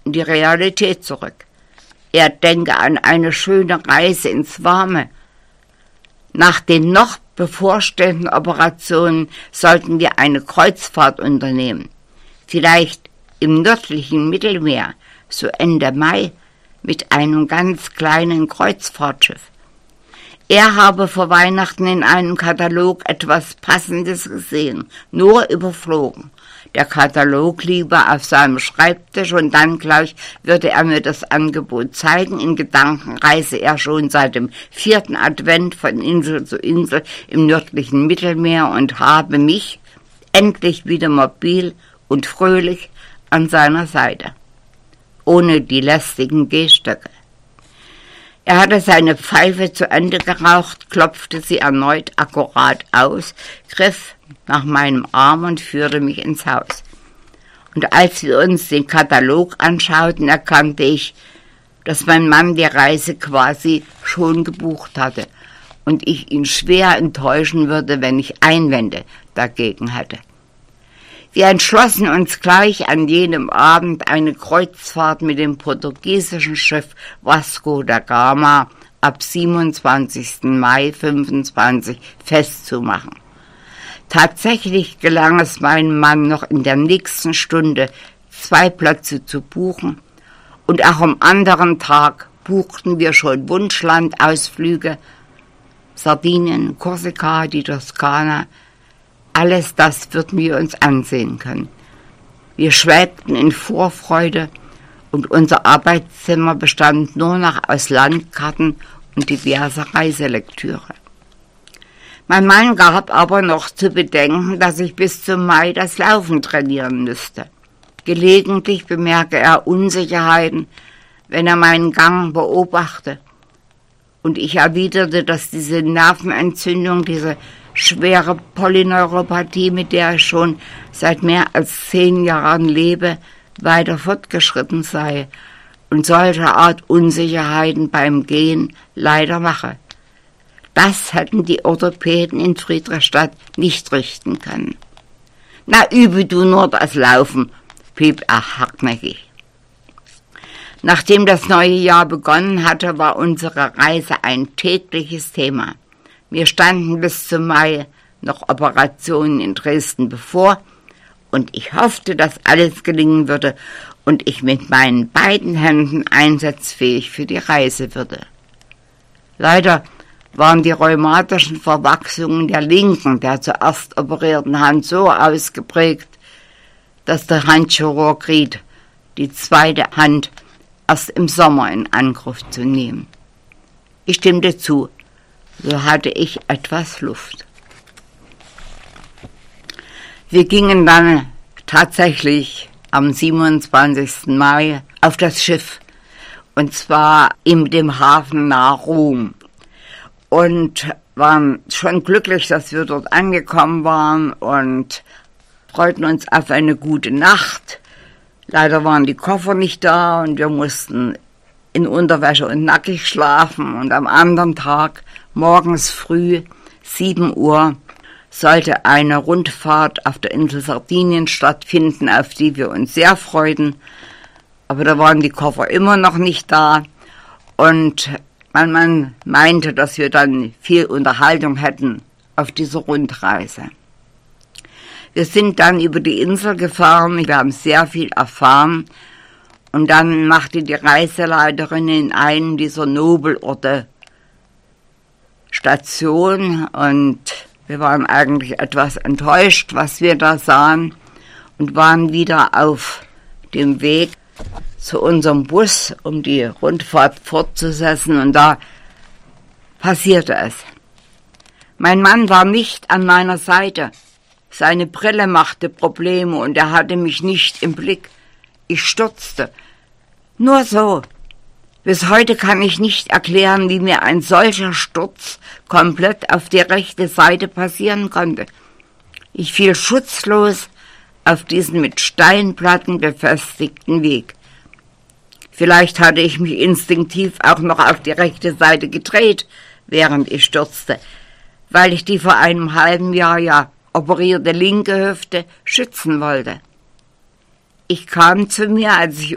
in die Realität zurück. Er denke an eine schöne Reise ins Warme. Nach den noch bevorstehenden Operationen sollten wir eine Kreuzfahrt unternehmen. Vielleicht im nördlichen Mittelmeer, so Ende Mai, mit einem ganz kleinen Kreuzfahrtschiff. Er habe vor Weihnachten in einem Katalog etwas Passendes gesehen, nur überflogen. Der Katalog liege auf seinem Schreibtisch und dann gleich würde er mir das Angebot zeigen. In Gedanken reise er schon seit dem 4. Advent von Insel zu Insel im nördlichen Mittelmeer und habe mich endlich wieder mobil und fröhlich an seiner Seite, ohne die lästigen Gehstöcke. Er hatte seine Pfeife zu Ende geraucht, klopfte sie erneut akkurat aus, griff nach meinem Arm und führte mich ins Haus. Und als wir uns den Katalog anschauten, erkannte ich, dass mein Mann die Reise quasi schon gebucht hatte und ich ihn schwer enttäuschen würde, wenn ich Einwände dagegen hätte. Wir entschlossen uns gleich an jenem Abend eine Kreuzfahrt mit dem portugiesischen Schiff Vasco da Gama ab 27. Mai 25 festzumachen. Tatsächlich gelang es meinem Mann noch in der nächsten Stunde 2 Plätze zu buchen und auch am anderen Tag buchten wir schon Wunschlandausflüge, Sardinien, Korsika, die Toskana. Alles das würden wir uns ansehen können. Wir schwelgten in Vorfreude und unser Arbeitszimmer bestand nur noch aus Landkarten und diverser Reiselektüre. Mein Mann gab aber noch zu bedenken, dass ich bis zum Mai das Laufen trainieren müsste. Gelegentlich bemerke er Unsicherheiten, wenn er meinen Gang beobachte. Und ich erwiderte, dass diese Nervenentzündung, diese schwere Polyneuropathie, mit der ich schon seit mehr als 10 Jahren lebe, weiter fortgeschritten sei und solche Art Unsicherheiten beim Gehen leider mache. Das hätten die Orthopäden in Friedrichstadt nicht richten können. »Na, übe du nur das Laufen«, blieb er hartnäckig. Nachdem das neue Jahr begonnen hatte, war unsere Reise ein tägliches Thema. Mir standen bis zum Mai noch Operationen in Dresden bevor und ich hoffte, dass alles gelingen würde und ich mit meinen beiden Händen einsatzfähig für die Reise würde. Leider waren die rheumatischen Verwachsungen der linken, der zuerst operierten Hand so ausgeprägt, dass der Handchirurg riet, die zweite Hand erst im Sommer in Angriff zu nehmen. Ich stimmte zu. So hatte ich etwas Luft. Wir gingen dann tatsächlich am 27. Mai auf das Schiff, und zwar in dem Hafen nahe Rom. Und waren schon glücklich, dass wir dort angekommen waren und freuten uns auf eine gute Nacht. Leider waren die Koffer nicht da und wir mussten in Unterwäsche und nackig schlafen. Und am anderen Tag, morgens früh, 7 Uhr, sollte eine Rundfahrt auf der Insel Sardinien stattfinden, auf die wir uns sehr freuten. Aber da waren die Koffer immer noch nicht da. Und mein Mann meinte, dass wir dann viel Unterhaltung hätten auf dieser Rundreise. Wir sind dann über die Insel gefahren, wir haben sehr viel erfahren und dann machte die Reiseleiterin in einem dieser Nobelorte Station und wir waren eigentlich etwas enttäuscht, was wir da sahen und waren wieder auf dem Weg zu unserem Bus, um die Rundfahrt fortzusetzen und da passierte es. Mein Mann war nicht an meiner Seite. Seine Brille machte Probleme und er hatte mich nicht im Blick. Ich stürzte. Nur so. Bis heute kann ich nicht erklären, wie mir ein solcher Sturz komplett auf die rechte Seite passieren konnte. Ich fiel schutzlos auf diesen mit Steinplatten befestigten Weg. Vielleicht hatte ich mich instinktiv auch noch auf die rechte Seite gedreht, während ich stürzte, weil ich die vor einem halben Jahr ja operierte linke Hüfte schützen wollte. Ich kam zu mir, als ich